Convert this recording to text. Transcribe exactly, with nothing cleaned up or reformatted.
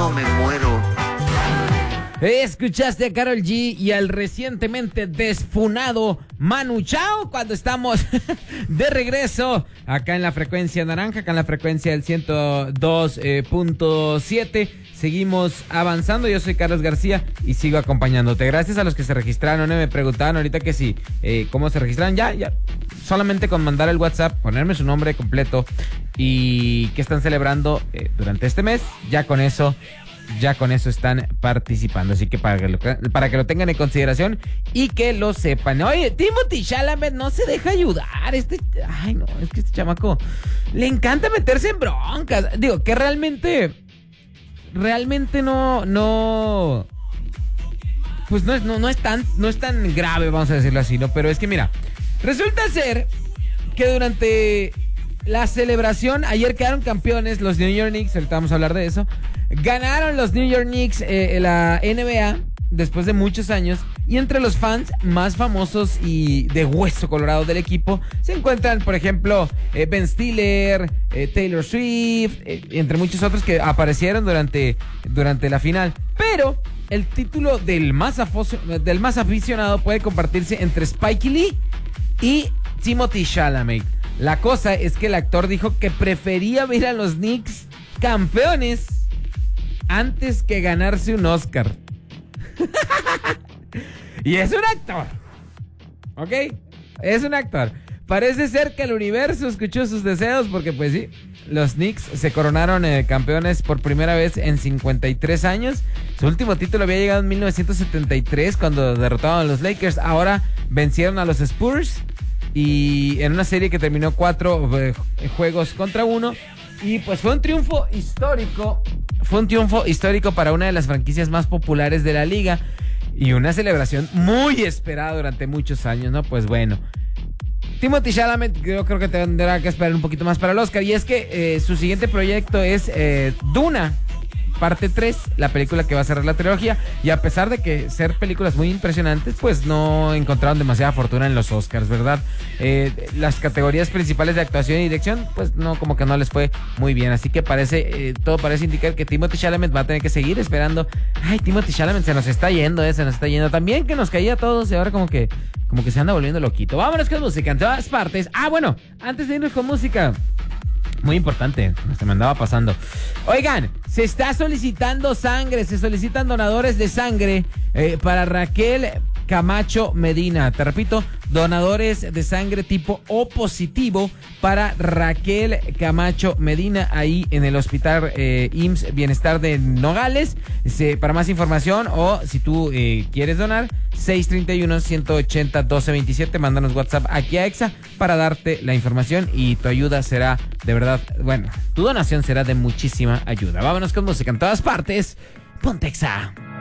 no me muero. Escuchaste a Karol G y al recientemente desfunado Manu Chao cuando estamos de regreso acá en la frecuencia naranja, acá en la frecuencia del ciento dos punto siete. Seguimos avanzando, yo soy Carlos García y sigo acompañándote. Gracias a los que se registraron, ¿eh? Me preguntaban ahorita que sí, eh, ¿cómo se registraron? Ya, ya, solamente con mandar el WhatsApp, ponerme su nombre completo y que están celebrando eh, durante este mes, ya con eso... Ya con eso están participando, así que para que, lo, para que lo tengan en consideración y que lo sepan. Oye, Timothée Chalamet no se deja ayudar. Este, ay no, es que este chamaco le encanta meterse en broncas. Digo, que realmente, realmente no, no, pues no es, no, no es tan, no es tan grave, vamos a decirlo así, ¿no? Pero es que mira, resulta ser que durante la celebración, ayer quedaron campeones los New York Knicks, ahorita vamos a hablar de eso. Ganaron los New York Knicks eh, la N B A después de muchos años. Y entre los fans más famosos y de hueso colorado del equipo se encuentran, por ejemplo, eh, Ben Stiller, eh, Taylor Swift, eh, entre muchos otros que aparecieron durante, durante la final. Pero el título del más, afo- del más aficionado puede compartirse entre Spike Lee y Timothée Chalamet. La cosa es que el actor dijo que prefería ver a los Knicks campeones antes que ganarse un Oscar. Y es un actor, ¿ok? Es un actor. Parece ser que el universo escuchó sus deseos porque pues sí, los Knicks se coronaron eh, campeones por primera vez en cincuenta y tres años. Su último título había llegado en mil novecientos setenta y tres cuando derrotaron a los Lakers. Ahora vencieron a los Spurs y en una serie que terminó cuatro eh, juegos contra uno. Y pues fue un triunfo histórico. Fue un triunfo histórico para una de las franquicias más populares de la liga. Y una celebración muy esperada durante muchos años, ¿no? Pues bueno. Timothée Chalamet, yo creo que tendrá que esperar un poquito más para el Oscar. Y es que eh, su siguiente proyecto es eh, Duna, parte tres, la película que va a cerrar la trilogía. Y a pesar de que ser películas muy impresionantes, pues no encontraron demasiada fortuna en los Oscars, ¿verdad? Eh, las categorías principales de actuación y dirección, pues no, como que no les fue muy bien. Así que parece, eh, todo parece indicar que Timothée Chalamet va a tener que seguir esperando. Ay, Timothée Chalamet se nos está yendo, eh, se nos está yendo. También que nos caía a todos y ahora como que, como que se anda volviendo loquito. Vámonos con música en todas partes. Ah, bueno, antes de irnos con música, muy importante, se me andaba pasando. Oigan, se está solicitando sangre, se solicitan donadores de sangre eh, para Raquel Camacho Medina. Te repito, donadores de sangre tipo O positivo para Raquel Camacho Medina, ahí en el hospital eh, I M S S Bienestar de Nogales. Se, para más información o si tú eh, quieres donar, seis treinta y uno, ciento ochenta, doce veintisiete, mándanos WhatsApp aquí a Exa para darte la información y tu ayuda será de verdad, bueno, tu donación será de muchísima ayuda. Vámonos con música en todas partes. Ponte Exa.